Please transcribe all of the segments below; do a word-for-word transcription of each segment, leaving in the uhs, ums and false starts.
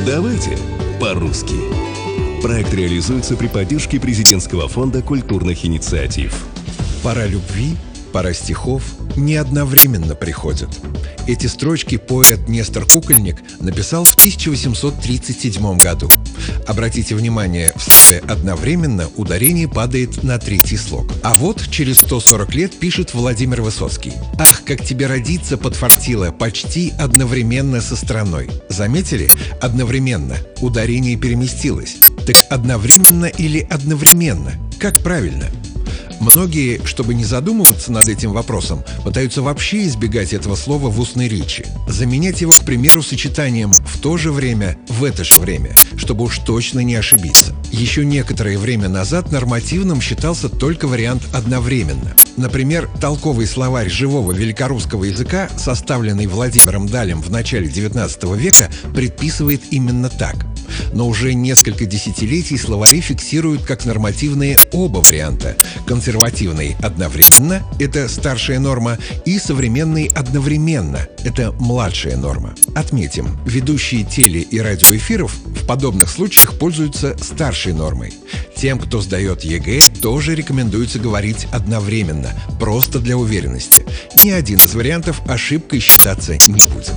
Давайте по-русски. Проект реализуется при поддержке Президентского фонда культурных инициатив. Пора любви, пора стихов не одновременно приходят. Эти строчки поэт Нестор Кукольник написал в тысяча восемьсот тридцать седьмом году. Обратите внимание, в слове «одновременно» ударение падает на третий слог. А вот через сто сорок лет пишет Владимир Высоцкий: «Ах, как тебе родиться подфартило почти одновременно со страной». Заметили? Одновременно. Ударение переместилось. Так одновременно или одновременно? Как правильно? Многие, чтобы не задумываться над этим вопросом, пытаются вообще избегать этого слова в устной речи. Заменять его, к примеру, сочетанием «в то же время», «в это же время», чтобы уж точно не ошибиться. Еще некоторое время назад нормативным считался только вариант «одновременно». Например, толковый словарь живого великорусского языка, составленный Владимиром Далем в начале девятнадцатого века, предписывает именно так. Но уже несколько десятилетий словари фиксируют как нормативные оба варианта. Консервативный «одновременно» — это старшая норма, и современный «одновременно» — это младшая норма. Отметим, ведущие теле- и радиоэфиров в подобных случаях пользуются старшей нормой. Тем, кто сдает ЕГЭ, тоже рекомендуется говорить одновременно, просто для уверенности. Ни один из вариантов ошибкой считаться не будет.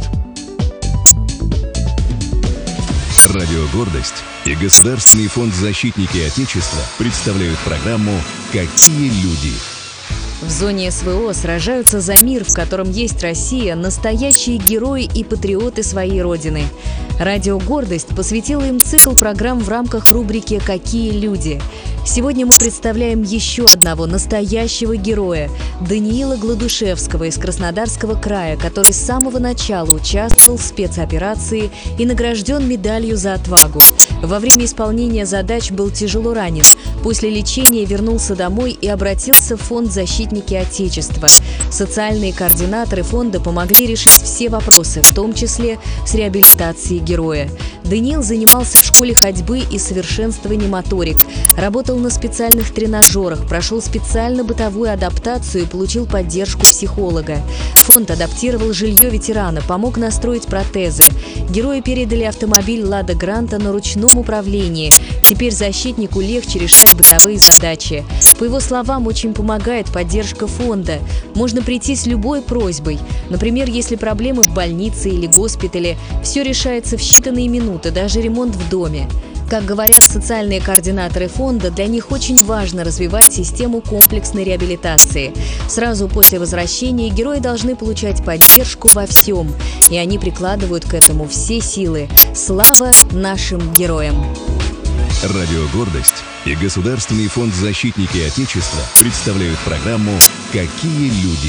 Радио «Гордость» и Государственный фонд «Защитники Отечества» представляют программу «Какие люди?». В зоне СВО сражаются за мир, в котором есть Россия, настоящие герои и патриоты своей родины. Радио «Гордость» посвятило им цикл программ в рамках рубрики «Какие люди?». Сегодня мы представляем еще одного настоящего героя – Даниила Гладушевского из Краснодарского края, который с самого начала участвовал в спецоперации и награжден медалью за отвагу. Во время исполнения задач был тяжело ранен. После лечения вернулся домой и обратился в фонд «Защитники Отечества». Социальные координаторы фонда помогли решить все вопросы, в том числе с реабилитацией героя. Даниил занимался в школе ходьбы и совершенствования моторик, работал на специальных тренажерах, прошел специально-бытовую адаптацию и получил поддержку психолога. Фонд адаптировал жилье ветерана, помог настроить протезы. Герою передали автомобиль «Лада Гранта» на ручном управлении. Теперь защитнику легче решать бытовые задачи. По его словам, очень помогает поддержка фонда. Можно прийти с любой просьбой. Например, если проблемы в больнице или госпитале, все решается в считанные минуты, даже ремонт в доме. Как говорят социальные координаторы фонда, для них очень важно развивать систему комплексной реабилитации. Сразу после возвращения герои должны получать поддержку во всем, и они прикладывают к этому все силы. Слава нашим героям! Радио «Гордость» и Государственный фонд «Защитники Отечества» представляют программу «Какие люди?».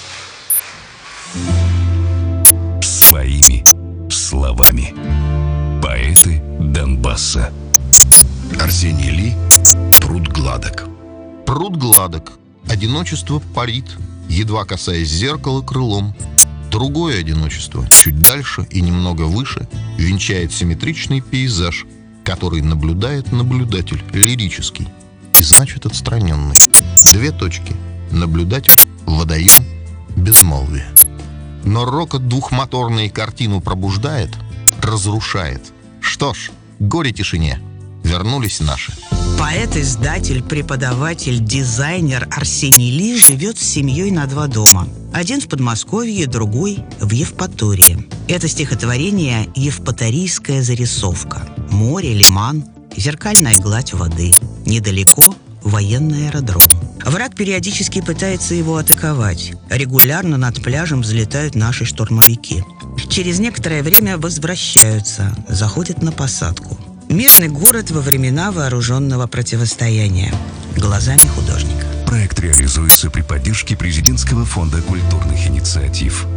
Своими словами. Поэты Донбасса. Арсений Ли. Пруд гладок. Пруд гладок. Одиночество парит, едва касаясь зеркала крылом. Другое одиночество, чуть дальше и немного выше, венчает симметричный пейзаж, который наблюдает наблюдатель лирический и, значит, отстраненный. Две точки. Наблюдатель, водоем, безмолвие. Но рокот двухмоторный картину пробуждает, разрушает. Что ж, горе тишине. Вернулись наши. Поэт, издатель, преподаватель, дизайнер Арсений Ли живет с семьей на два дома. Один в Подмосковье, другой в Евпатории. Это стихотворение «Евпаторийская зарисовка». Море, лиман, зеркальная гладь воды. Недалеко военный аэродром. Враг периодически пытается его атаковать. Регулярно над пляжем взлетают наши штурмовики. Через некоторое время возвращаются, заходят на посадку. Мирный город во времена вооруженного противостояния. Глазами художника. Проект реализуется при поддержке Президентского фонда культурных инициатив.